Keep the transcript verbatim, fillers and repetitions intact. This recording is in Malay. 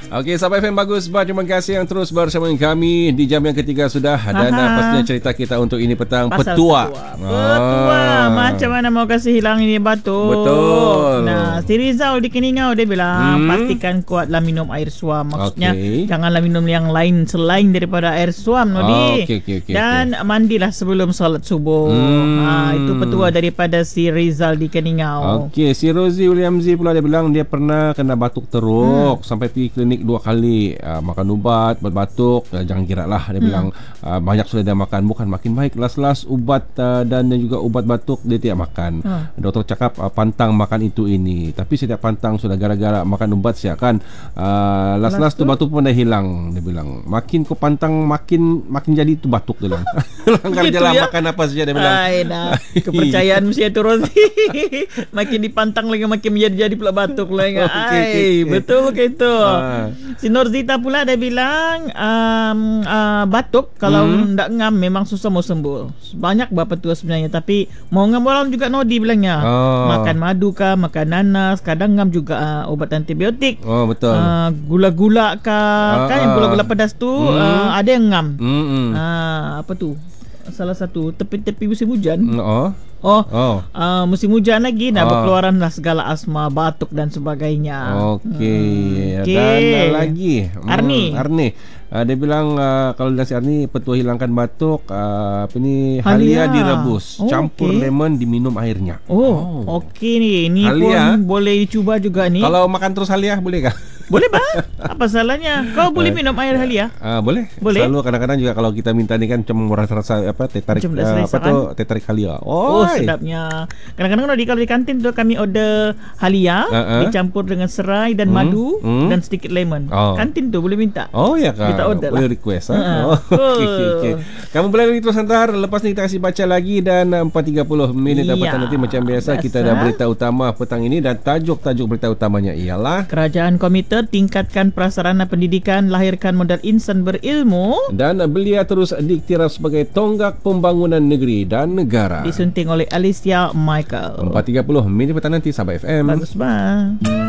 Okey, Sabah F M bagus bah. Terima kasih yang terus bersama kami di jam yang ketiga sudah. Dan uh, pastinya cerita kita untuk ini petang Pasal petua. Petua. Petua. Ah. Macam mana mau kasih hilang ini batuk? Betul. Nah, si Rizal di Keningau dia bilang hmm. pastikan kuatlah minum air suam. Maksudnya okay. janganlah minum yang lain selain daripada air suam, Nodi. Oh, okay, okay, okay, Dan okay. mandilah sebelum solat subuh. Hmm. Ha, itu petua daripada si Rizal di Keningau. Okey, si Rosie William Z pula dia bilang dia pernah kena batuk teruk hmm. sampai pergi klinik dua kali, uh, makan ubat buat batuk, uh, jangan kira lah dia hmm. bilang uh, banyak sudah dia makan, bukan makin baik, las-las ubat uh, dan juga ubat batuk dia tidak makan. hmm. Doktor cakap uh, pantang makan itu ini, tapi setiap pantang sudah gara-gara makan ubat siap kan uh, las-las tu batuk pun dah hilang. Dia bilang makin kau pantang makin makin jadi tu batuk dia bilang. Langgar je lah ya? Makan apa saja dia bilang. Ay, nah. Kepercayaan mesti itu Rosie. Makin dipantang lagi makin menjadi-jadi pula batuk lah. okay, okay, okay. Betul ke itu? Ah. Si Norzita pula dia bilang um, uh, batuk kalau hmm. tak ngam memang susah mau sembuh. Banyak berapa tua sebenarnya, tapi mau ngam orang juga Nodi bilangnya. Oh. Makan madu kah, makan nanas, kadang ngam juga uh, ubat antibiotik. Oh betul. Uh, gula-gula kah, uh, kan uh. yang gula-gula pedas tu hmm. uh, ada yang ngam. Hmm. Uh, apa tu? Salah satu tepi-tepi musim hujan. Oh. Oh, oh. Uh, musim hujan lagi dah oh. berkeluaran lah segala asma, batuk dan sebagainya. Okey. Hmm. Okay. Dan lagi Arni. Hmm, Arni. Uh, dia bilang uh, kalau nasi Arni petua hilangkan batuk, uh, apa ni halia, halia direbus, oh, campur okay. lemon diminum airnya. Oh, oh. okey ni. Ni halia pun boleh dicuba juga ni. Kalau makan terus halia boleh kah? Boleh bah? Apa salahnya? Kau boleh minum air halia? Uh, boleh. Boleh. Selalu kadang-kadang juga kalau kita minta ni kan cuma rasa-rasa apa teh tarik uh, apa tu teh tarik halia. Oh, oh sedapnya. Kadang-kadang kalau di kalau di kantin tu kami order halia uh-uh. dicampur dengan serai dan hmm. madu hmm. dan sedikit lemon. Oh. Kantin tu boleh minta. Oh ya kan. Kita order boleh lah. request ha. Uh-huh. Oh, okay, okay, okay. Kamu boleh lagi terus hantar. Lepas ni kita kasih baca lagi dan empat tiga puluh minit ya, dapatan nanti macam biasa, biasa kita dah berita utama petang ini dan tajuk-tajuk berita utamanya ialah Kerajaan Komited tingkatkan prasarana pendidikan, lahirkan modal insan berilmu, dan belia terus diktiraf sebagai tonggak pembangunan negeri dan negara. Disunting oleh Alicia Michael. empat tiga puluh minit petang nanti Sabah F M. Bagus bang.